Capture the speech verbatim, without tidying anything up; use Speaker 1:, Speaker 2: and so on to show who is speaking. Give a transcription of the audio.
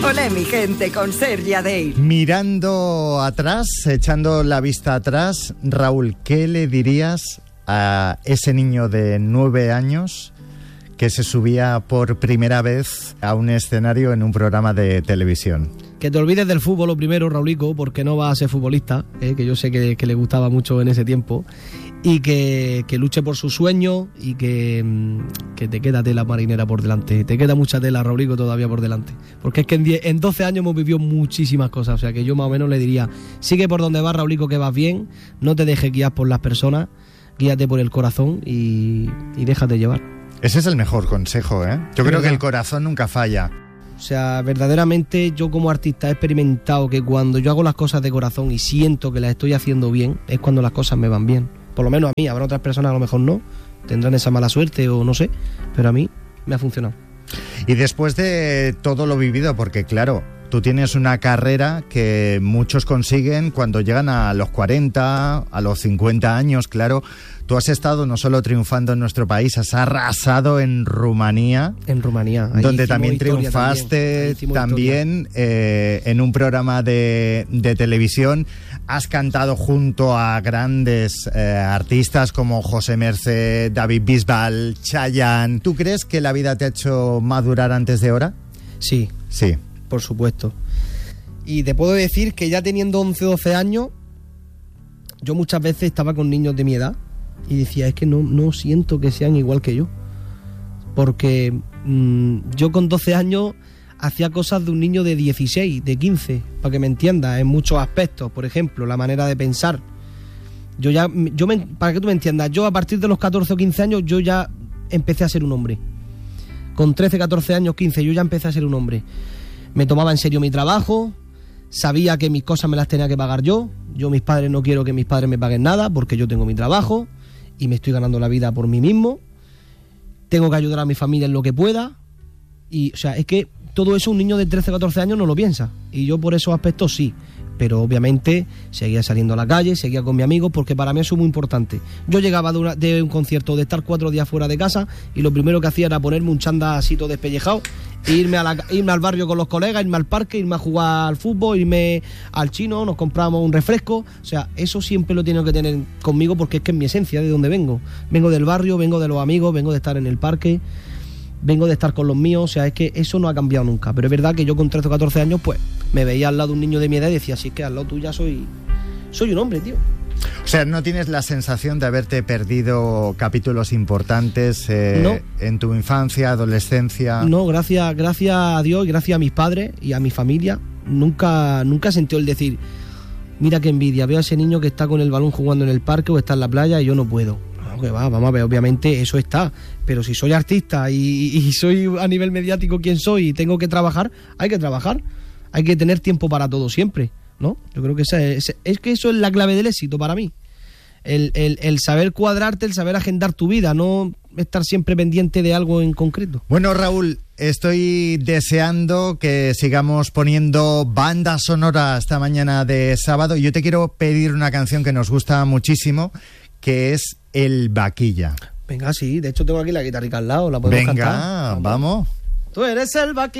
Speaker 1: Olé, mi gente, con Sergi Adey.
Speaker 2: Mirando atrás, echando la vista atrás, Raúl, ¿qué le dirías a ese niño de nueve años que se subía por primera vez a un escenario en un programa de televisión?
Speaker 3: Que te olvides del fútbol lo primero, Raulico, porque no vas a ser futbolista, eh, que yo sé que, que le gustaba mucho en ese tiempo, y que, que luche por su sueño y que, que te queda tela marinera por delante. Te queda mucha tela, Raulico, todavía por delante. Porque es que en, diez, en doce años hemos vivido muchísimas cosas, o sea que yo más o menos le diría, sigue por donde vas, Raulico, que vas bien, no te dejes guiar por las personas, guíate por el corazón y, y déjate llevar. Ese
Speaker 2: es el mejor consejo, ¿eh? Yo creo que el corazón nunca falla.
Speaker 3: O sea, verdaderamente yo como artista he experimentado que cuando yo hago las cosas de corazón y siento que las estoy haciendo bien, es cuando las cosas me van bien. Por lo menos a mí, habrá otras personas a lo mejor no, tendrán esa mala suerte o no sé, pero a mí me ha funcionado.
Speaker 2: Y después de todo lo vivido, porque claro, tú tienes una carrera que muchos consiguen cuando llegan a los cuarenta, a los cincuenta años, claro. Tú has estado no solo triunfando en nuestro país, has arrasado en Rumanía.
Speaker 3: En Rumanía.
Speaker 2: Donde también triunfaste, también, también eh, en un programa de, de televisión. Has cantado junto a grandes eh, artistas como José Merced, David Bisbal, Chayanne. ¿Tú crees que la vida te ha hecho madurar antes de hora?
Speaker 3: Sí.
Speaker 2: Sí.
Speaker 3: Por supuesto. Y te puedo decir que ya teniendo once o doce años, yo muchas veces estaba con niños de mi edad y decía, es que no, no siento que sean igual que yo. Porque mmm, yo con doce años hacía cosas de un niño de dieciséis, de quince, para que me entiendas, en muchos aspectos. Por ejemplo, la manera de pensar. Yo ya, yo me, para que tú me entiendas, yo a partir de los catorce o quince años, yo ya empecé a ser un hombre. Con trece, catorce años, quince, yo ya empecé a ser un hombre. Me tomaba en serio mi trabajo, sabía que mis cosas me las tenía que pagar yo. Yo, mis padres, no quiero que mis padres me paguen nada porque yo tengo mi trabajo y me estoy ganando la vida por mí mismo. Tengo que ayudar a mi familia en lo que pueda. Y, o sea, es que todo eso un niño de trece, catorce años no lo piensa. Y yo por esos aspectos sí. Pero obviamente seguía saliendo a la calle, seguía con mis amigos, porque para mí eso es muy importante. Yo llegaba de, una, de un concierto, de estar cuatro días fuera de casa, y lo primero que hacía era ponerme un chándal así todo despellejado, e irme, a la, irme al barrio con los colegas, irme al parque, irme a jugar al fútbol, irme al chino, nos comprábamos un refresco. O sea, eso siempre lo tengo que tener conmigo porque es que es mi esencia, de donde vengo. Vengo del barrio, vengo de los amigos, vengo de estar en el parque, vengo de estar con los míos. O sea, es que eso no ha cambiado nunca. Pero es verdad que yo con trece o catorce años, pues, me veía al lado de un niño de mi edad y decía, sí, es que al lado tuya soy, soy un hombre, tío.
Speaker 2: O sea, ¿no tienes la sensación de haberte perdido capítulos importantes eh,
Speaker 3: no.
Speaker 2: en tu infancia, adolescencia?
Speaker 3: No, gracias, gracias a Dios y gracias a mis padres y a mi familia, nunca, nunca he sentido el decir, mira qué envidia, veo a ese niño que está con el balón jugando en el parque o está en la playa y yo no puedo. No, que va, vamos a ver, obviamente eso está, pero si soy artista y, y soy a nivel mediático quien soy y tengo que trabajar, hay que trabajar, hay que tener tiempo para todo siempre, ¿no? Yo creo que esa es, es que eso es la clave del éxito para mí. El, el, el saber cuadrarte, el saber agendar tu vida, no estar siempre pendiente de algo en concreto.
Speaker 2: Bueno, Raúl, estoy deseando que sigamos poniendo bandas sonoras esta mañana de sábado. Yo te quiero pedir una canción que nos gusta muchísimo, que es El Vaquilla.
Speaker 3: Venga, sí, de hecho tengo aquí la guitarrica al lado, la podemos
Speaker 2: Venga,
Speaker 3: cantar.
Speaker 2: Venga, vamos.
Speaker 3: Tú eres el vaquilla.